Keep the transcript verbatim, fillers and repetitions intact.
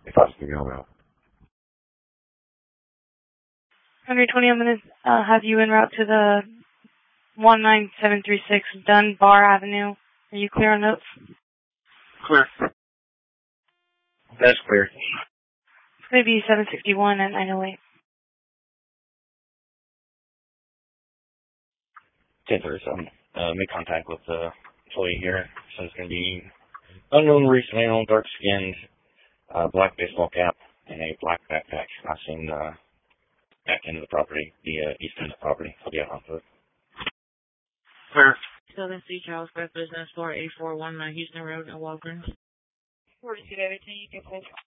if that's the go route. one twenty, I'm going to uh, have you en route to the one nine seven three six Dunbar Avenue. Are you clear on notes? Clear. That's clear. It's going to be seven sixty-one at nine oh eight. ten thirty-seven. Uh, make contact with the employee here. So it's going to be unknown race male, dark skinned, uh, black baseball cap, and a black backpack. I've seen the back end of the property, the uh, east end of the property. I'll be out on foot. Clear. Southern Sea Charles Square Business, four eight four one nine Houston Road in Walgreens. forty-two, everything you can